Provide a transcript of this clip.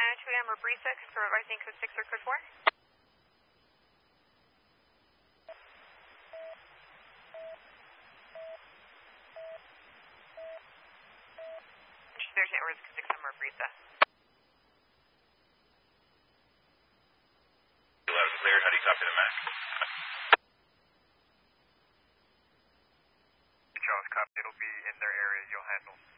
902 Amber Brisa, confirm advising code 6 or code 4. There's network 6 Amber Brisa. Loud and clear. How do you copy the MAC? Jaws copy. It'll be in their area. You'll handle.